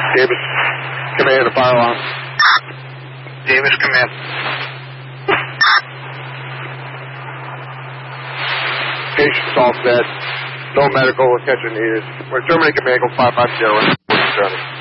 Davis, command to fire alarm. Davis, command. Patient's all set. No medical attention needed. We're Germany command, go 550.